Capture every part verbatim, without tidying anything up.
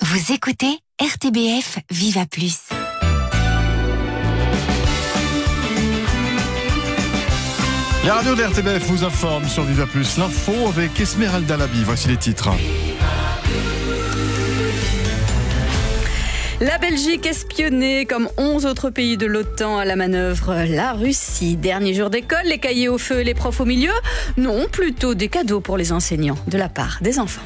Vous écoutez R T B F Viva Plus. La radio de R T B F vous informe sur Viva Plus. L'info avec Esmeralda Labi. Voici les titres. La Belgique espionnée comme onze autres pays de l'OTAN à la manœuvre. La Russie, dernier jour d'école, les cahiers au feu et les profs au milieu. Non, plutôt des cadeaux pour les enseignants de la part des enfants.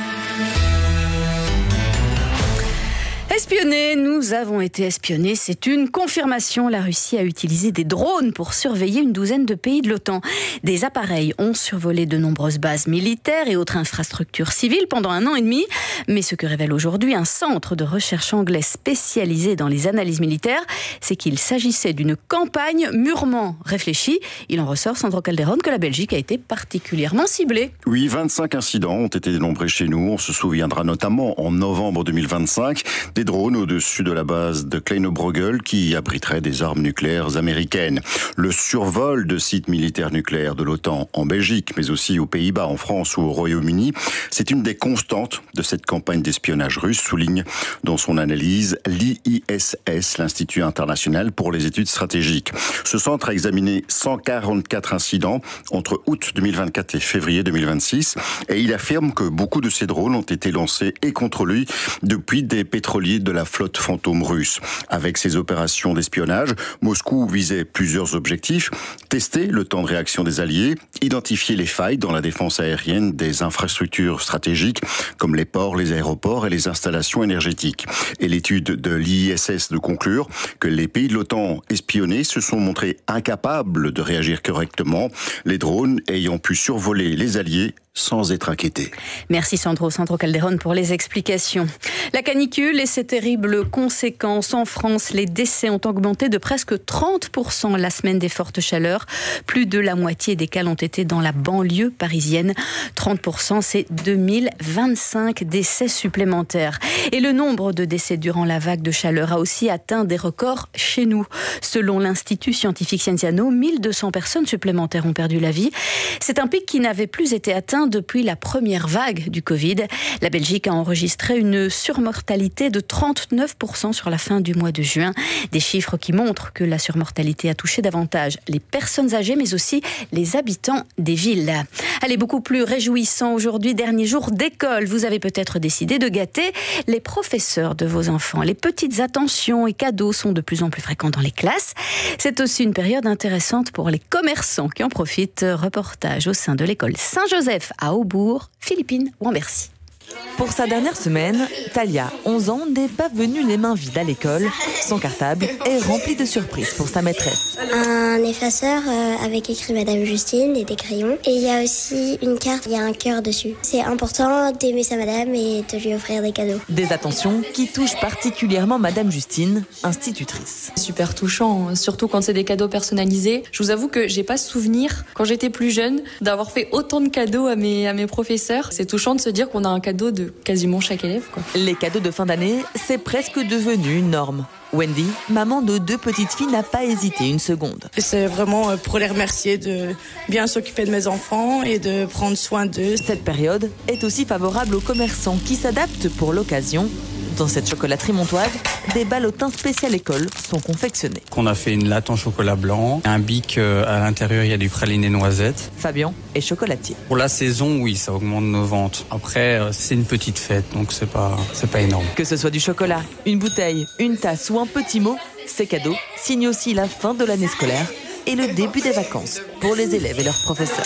Espionnés, nous avons été espionnés, c'est une confirmation. La Russie a utilisé des drones pour surveiller une douzaine de pays de l'OTAN. Des appareils ont survolé de nombreuses bases militaires et autres infrastructures civiles pendant un an et demi. Mais ce que révèle aujourd'hui un centre de recherche anglais spécialisé dans les analyses militaires, c'est qu'il s'agissait d'une campagne mûrement réfléchie. Il en ressort, Sandro Calderon, que la Belgique a été particulièrement ciblée. Oui, vingt-cinq incidents ont été dénombrés chez nous. On se souviendra notamment en novembre deux mille vingt-cinq des drones au-dessus de la base de Kleine-Brogel qui abriterait des armes nucléaires américaines. Le survol de sites militaires nucléaires de l'OTAN en Belgique, mais aussi aux Pays-Bas, en France ou au Royaume-Uni, c'est une des constantes de cette campagne d'espionnage russe, souligne dans son analyse l'I I S S, l'Institut international pour les études stratégiques. Ce centre a examiné cent quarante-quatre incidents entre août deux mille vingt-quatre et février deux mille vingt-six et il affirme que beaucoup de ces drones ont été lancés et contrôlés depuis des pétroliers de la flotte fantôme russe. Avec ces opérations d'espionnage, Moscou visait plusieurs objectifs: tester le temps de réaction des alliés, identifier les failles dans la défense aérienne des infrastructures stratégiques comme les ports, les aéroports et les installations énergétiques. Et l'étude de l'I I S S de conclure que les pays de l'OTAN espionnés se sont montrés incapables de réagir correctement, les drones ayant pu survoler les alliés sans être inquiétés. Merci Sandro, Sandro Calderon pour les explications. La canicule et ses terribles conséquences en France, les décès ont augmenté de presque trente pour cent la semaine des fortes chaleurs. Plus de la moitié des cas ont été dans la banlieue parisienne. trente pour cent, c'est deux mille vingt-cinq décès supplémentaires. Et le nombre de décès durant la vague de chaleur a aussi atteint des records chez nous. Selon l'Institut scientifique Scienziano, mille deux cents personnes supplémentaires ont perdu la vie. C'est un pic qui n'avait plus été atteint depuis la première vague du Covid. La Belgique a enregistré une surmortalité de trente-neuf pour cent sur la fin du mois de juin. Des chiffres qui montrent que la surmortalité a touché davantage les personnes âgées, mais aussi les habitants des villes. Allez, beaucoup plus réjouissant aujourd'hui, dernier jour d'école. Vous avez peut-être décidé de gâter les professeurs de vos enfants. Les petites attentions et cadeaux sont de plus en plus fréquents dans les classes. C'est aussi une période intéressante pour les commerçants qui en profitent. Reportage au sein de l'école Saint-Joseph à Aubourg, Philippine Wambercy. Pour sa dernière semaine, Talia, onze ans, n'est pas venue les mains vides à l'école. Son cartable est rempli de surprises pour sa maîtresse. Un effaceur euh, avec écrit Madame Justine et des crayons. Et il y a aussi une carte, il y a un cœur dessus. C'est important d'aimer sa madame et de lui offrir des cadeaux. Des attentions qui touchent particulièrement Madame Justine, institutrice. Super touchant, surtout quand c'est des cadeaux personnalisés. Je vous avoue que j'ai pas souvenir, quand j'étais plus jeune, d'avoir fait autant de cadeaux à mes, à mes professeurs. C'est touchant de se dire qu'on a un cadeau de quasiment chaque élève, quoi. Les cadeaux de fin d'année, c'est presque devenu une norme. Wendy, maman de deux petites filles, n'a pas hésité une seconde. C'est vraiment pour les remercier de bien s'occuper de mes enfants et de prendre soin d'eux. Cette période est aussi favorable aux commerçants qui s'adaptent pour l'occasion. Dans cette chocolaterie montoise, des ballotins spécial école sont confectionnés. On a fait une latte en chocolat blanc, un bic à l'intérieur, il y a du praliné noisette. Fabien est chocolatier. Pour la saison, oui, ça augmente nos ventes. Après, c'est une petite fête, donc c'est pas, c'est pas énorme. Que ce soit du chocolat, une bouteille, une tasse ou un petit mot, ces cadeaux signent aussi la fin de l'année scolaire et le début des vacances pour les élèves et leurs professeurs.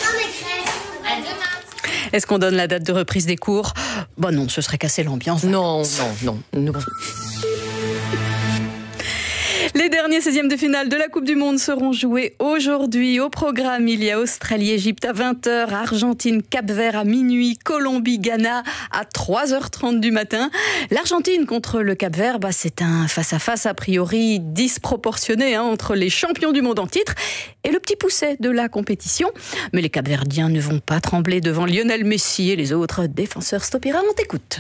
Est-ce qu'on donne la date de reprise des cours ? Bon non, ce serait casser l'ambiance. Non, non, non, non. Les derniers seizièmes de finale de la Coupe du Monde seront joués aujourd'hui. Au programme, il y a Australie-Égypte à vingt heures, Argentine-Cap-Vert à minuit, Colombie-Ghana à trois heures trente du matin. L'Argentine contre le Cap-Vert, bah, c'est un face-à-face a priori disproportionné hein, entre les champions du monde en titre et le petit pousset de la compétition. Mais les Cap-Verdiens ne vont pas trembler devant Lionel Messi et les autres défenseurs stoppera. On t'écoute.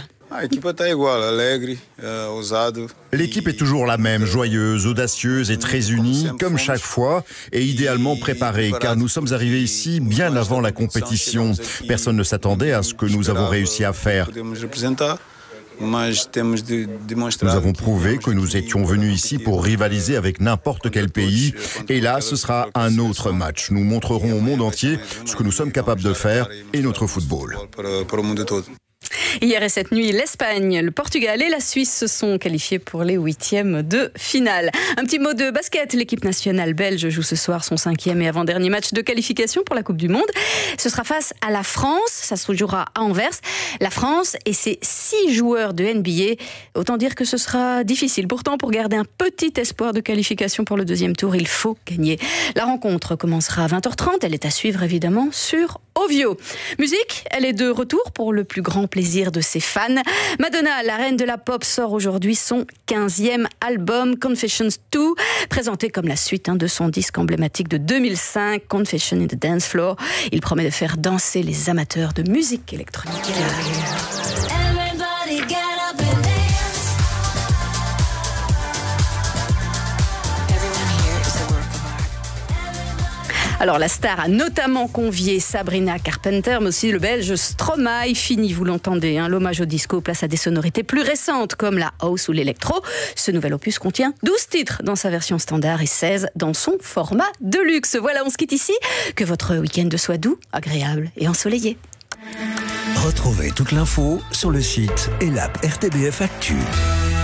L'équipe est toujours la même, joyeuse, audacieuse et très unie, comme chaque fois, et idéalement préparée, car nous sommes arrivés ici bien avant la compétition. Personne ne s'attendait à ce que nous avons réussi à faire. Nous avons prouvé que nous étions venus ici pour rivaliser avec n'importe quel pays. Et là, ce sera un autre match. Nous montrerons au monde entier ce que nous sommes capables de faire et notre football. Hier et cette nuit, l'Espagne, le Portugal et la Suisse se sont qualifiés pour les huitièmes de finale. Un petit mot de basket. L'équipe nationale belge joue ce soir son cinquième et avant-dernier match de qualification pour la Coupe du Monde. Ce sera face à la France. Ça se jouera à Anvers. La France et ses six joueurs de N B A. Autant dire que ce sera difficile. Pourtant, pour garder un petit espoir de qualification pour le deuxième tour, il faut gagner. La rencontre commencera à vingt heures trente. Elle est à suivre évidemment sur Ovio. Musique, elle est de retour pour le plus grand plaisir de ses fans. Madonna, la reine de la pop, sort aujourd'hui son quinzième album, Confessions deux, présenté comme la suite hein, de son disque emblématique de deux mille cinq, Confession in the Dance Floor. Il promet de faire danser les amateurs de musique électronique. Alors la star a notamment convié Sabrina Carpenter, mais aussi le belge Stromae. Fini, vous l'entendez, hein, l'hommage au disco place à des sonorités plus récentes comme la house ou l'électro. Ce nouvel opus contient douze titres dans sa version standard et seize dans son format de luxe. Voilà, on se quitte ici. Que votre week-end soit doux, agréable et ensoleillé. Retrouvez toute l'info sur le site et l'app R T B F Actu.